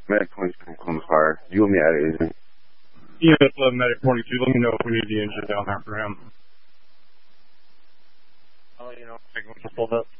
Medic 22 from Columbus Fire. You want me at it, isn't it? EMS 11, Medic 22. Let me know if we need the engine down there for him. I'll let you know. Once I pulled up.